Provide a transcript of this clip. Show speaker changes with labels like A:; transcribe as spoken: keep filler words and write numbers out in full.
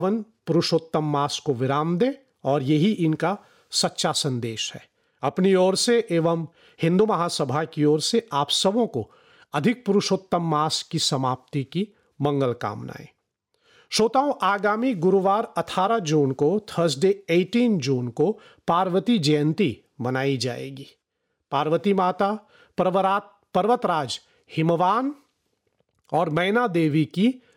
A: One पुरुषोत्तम मास को विराम दे और यही इनका सच्चा संदेश है। अपनी ओर से एवं हिंदू महासभा की ओर से आप सबों को अधिक पुरुषोत्तम मास की समाप्ति की मंगल कामनाएं। श्रोताओं, आगामी गुरुवार अठारह जून को थर्सडे अठारह जून को पार्वती जयंती मनाई जाएगी। पार्वती माता पर्वरात पर्वतराज हिमवान और मैना देवी की